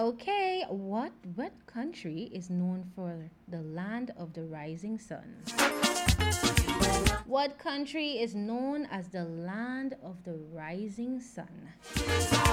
Okay, what country is known for the land of the rising sun? What country is known as the land of the rising sun?